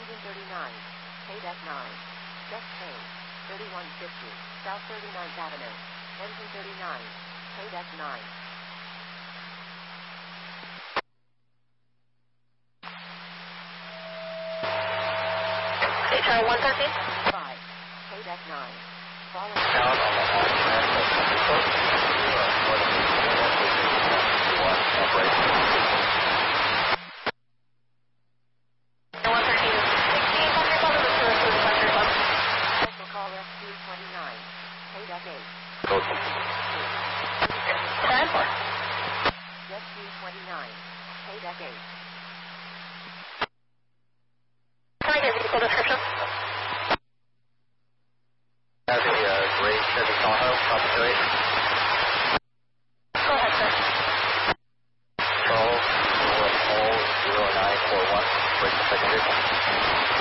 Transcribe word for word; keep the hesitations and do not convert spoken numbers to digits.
engine thirty-nine, K-deck nine, just change, thirty-one fifty, South thirty-ninth Avenue, engine thirty-nine, K-deck nine. Hey, Tower one thirteen. five, K-deck nine, following. Down on the hard track of Central Coast, one operation. one thirteen, sixteen, hundred level to two two hundred level. Special call S Q twenty-nine, K-deck eight. Code ten. S Q twenty-nine, K-deck eight. Can I get vehicle description? Has a uh, gray Chevy Tahoe, commentary. Go ahead, sir. Charles, North Pole, zero nine four one, break the second vehicle.